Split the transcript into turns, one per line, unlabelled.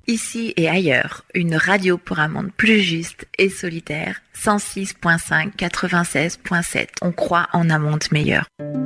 Ici et ailleurs, une radio pour un monde plus juste et solidaire. 106.5, 96.7. On croit en un monde meilleur.